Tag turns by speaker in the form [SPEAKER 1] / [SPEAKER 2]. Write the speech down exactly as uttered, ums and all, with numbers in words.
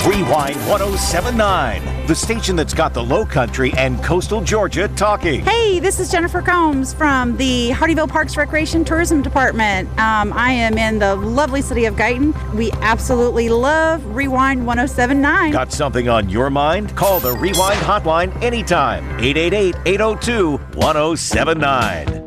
[SPEAKER 1] Rewind one oh seven point nine, the station that's got the Low Country and coastal Georgia talking.
[SPEAKER 2] Hey, this is Jennifer Combs from the Hardyville Parks Recreation Tourism Department. Um, I am in the lovely city of Guyton. We absolutely love Rewind one oh seven point nine.
[SPEAKER 1] Got something on your mind? Call the Rewind hotline anytime. eight eight eight, eight oh two, one oh seven nine.